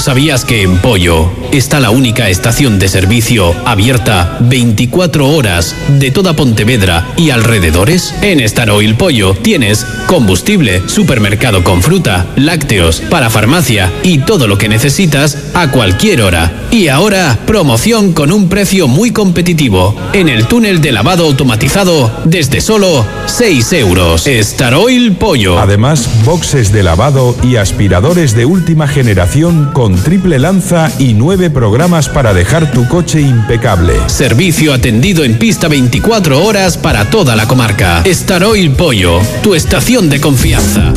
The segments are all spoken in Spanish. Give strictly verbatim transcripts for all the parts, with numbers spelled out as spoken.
¿Sabías que en Pollo está la única estación de servicio abierta veinticuatro horas de toda Pontevedra y alrededores? En Staroil Pollo tienes combustible, supermercado con fruta, lácteos, para farmacia y todo lo que necesitas a cualquier hora. Y ahora, promoción con un precio muy competitivo en el túnel de lavado automatizado desde solo seis euros. Staroil Pollo. Además, boxes de lavado y aspiradores de última generación con triple lanza y nueve programas para dejar tu coche impecable. Servicio atendido en pista veinticuatro horas para toda la comarca. Staroil Pollo, tu estación de confianza.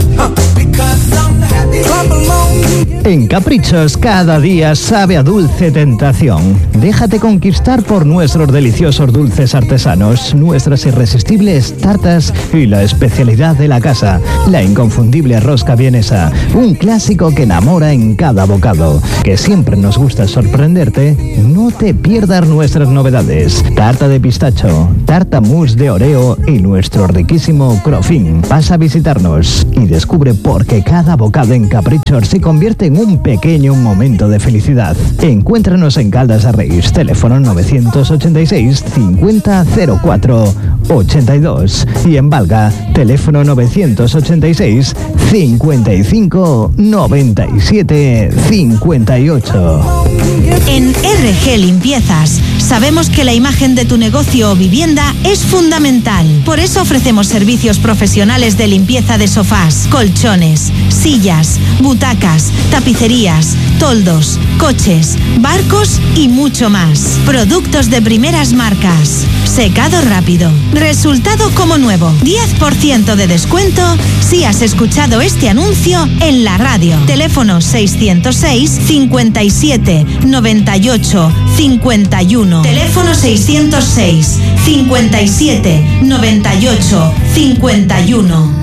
En Caprichos cada día sabe a dulce tentación. Déjate conquistar por nuestros deliciosos dulces artesanos, nuestras irresistibles tartas y la especialidad de la casa, la inconfundible rosca vienesa, un clásico que enamora en cada bocado. Que siempre nos gusta sorprenderte, no te pierdas nuestras novedades. Tarta de pistacho, tarta mousse de oreo y nuestro riquísimo crofín. Pasa a visitarnos y descubre por qué cada bocado en Caprichos se convierte en un pequeño momento de felicidad. Encuéntranos en Caldas de Reis, teléfono novecientos ochenta y seis cincuenta cero cuatro ochenta y dos, y en Valga, teléfono novecientos ochenta y seis cincuenta y cinco noventa y siete cincuenta y ocho. En R G Limpiezas sabemos que la imagen de tu negocio o vivienda es fundamental. Por eso ofrecemos servicios profesionales de limpieza de sofás, colchones, sillas, butacas, tapicerías, toldos, coches, barcos y mucho más. Productos de primeras marcas. Secado rápido. Resultado como nuevo. diez por ciento de descuento si has escuchado este anuncio en la radio. Teléfono seiscientos seis cincuenta y siete noventa y ocho cincuenta y uno. Teléfono seiscientos seis cincuenta y siete noventa y ocho cincuenta y uno.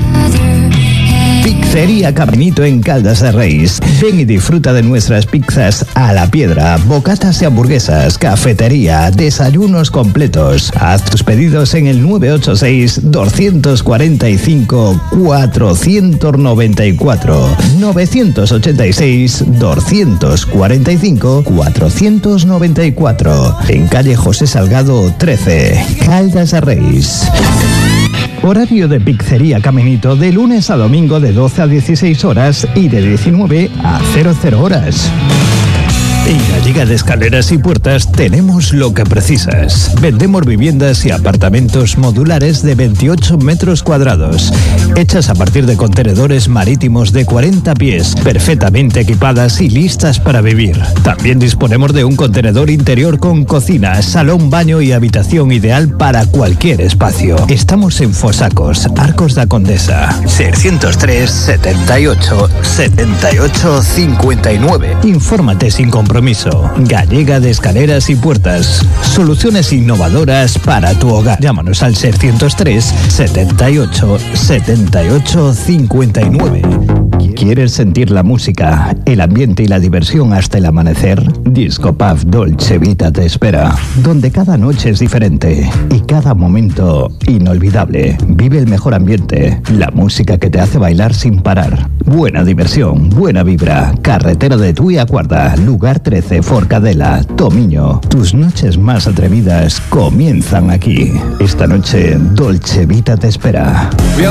Pizzería Caminito en Caldas de Reis. Ven y disfruta de nuestras pizzas a la piedra, bocatas y hamburguesas, cafetería, desayunos completos. Haz tus pedidos en el nueve ocho seis dos cuatro cinco cuatro nueve cuatro. nueve ocho seis dos cuatro cinco cuatro nueve cuatro. En calle José Salgado trece, Caldas de Reis. Horario de Pizzería Caminito de lunes a domingo de doce a dieciséis horas y de diecinueve a cero cero horas. En Gallega de Escaleras y Puertas tenemos lo que precisas. Vendemos viviendas y apartamentos modulares de veintiocho metros cuadrados, hechas a partir de contenedores marítimos de cuarenta pies, perfectamente equipadas y listas para vivir. También disponemos de un contenedor interior con cocina, salón, baño y habitación ideal para cualquier espacio. Estamos en Fosacos, Arcos da Condesa, seiscientos tres setenta y ocho setenta y ocho cincuenta y nueve. Infórmate sin compromiso. Gallega de Escaleras y Puertas. Soluciones innovadoras para tu hogar. Llámanos al seiscientos tres setenta y ocho setenta y ocho cincuenta y nueve. ¿Quieres sentir la música, el ambiente y la diversión hasta el amanecer? Disco Pub Dolce Vita te espera, donde cada noche es diferente y cada momento inolvidable. Vive el mejor ambiente, la música que te hace bailar sin parar. Buena diversión, buena vibra. Carretera de Tui a Guarda, lugar trece, Forcadela, Tomiño. Tus noches más atrevidas comienzan aquí. Esta noche Dolce Vita te espera.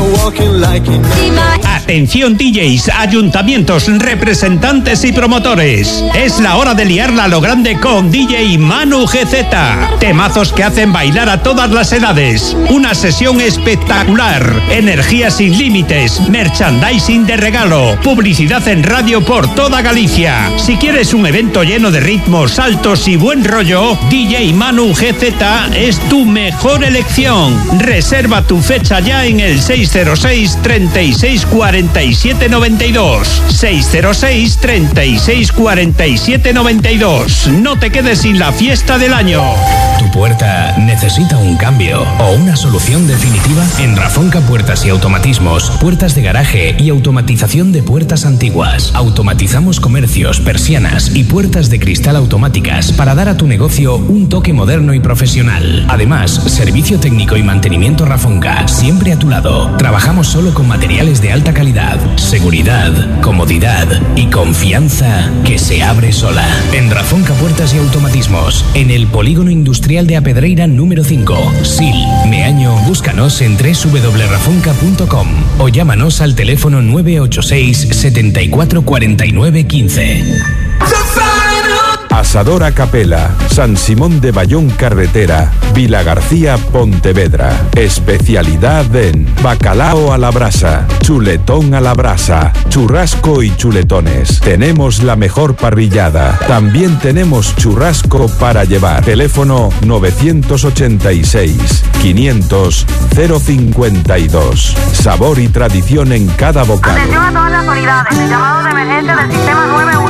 Atención D Js, ayuntamientos, representantes y promotores. Es la hora de liarla a lo grande con D J Manu G Z. Temazos que hacen bailar a todas las edades. Una sesión espectacular. Energía sin límites. Merchandising de regalo. Publicidad en radio por toda Galicia. Si quieres un evento lleno de ritmos, saltos y buen rollo, D J Manu G Z es tu mejor elección. Reserva tu fecha ya en el seis cero seis treinta y seis cuarenta y siete noventa y dos. seis cero seis treinta y seis cuarenta y siete noventa y dos. No te quedes sin la fiesta del año. ¿Tu puerta necesita un cambio o una solución definitiva? En Rafonca Puertas y Automatismos, puertas de garaje y automatización de puertas antiguas. Automatizamos comercios, persianas y puertas de cristal automáticas para dar a tu negocio un toque moderno y profesional. Además, servicio técnico y mantenimiento Rafonca, siempre a tu lado. Trabajamos solo con materiales de alta calidad calidad, seguridad, comodidad y confianza que se abre sola. En Rafonca Puertas y Automatismos, en el Polígono Industrial de Apedreira número cinco, Sil, Meaño. Búscanos en doble u doble u doble u punto rafonca punto com o llámanos al teléfono nueve ocho seis, setenta y cuatro, cuarenta y nueve, quince. Asadora Capela, San Simón de Bayón Carretera, Vila García, Pontevedra. Especialidad en bacalao a la brasa, chuletón a la brasa, churrasco y chuletones. Tenemos la mejor parrillada. También tenemos churrasco para llevar. Teléfono nueve ochenta y seis, quinientos, cero cincuenta y dos. Sabor y tradición en cada bocado. Atención a todas las unidades. El llamado de emergencia del sistema nueve uno.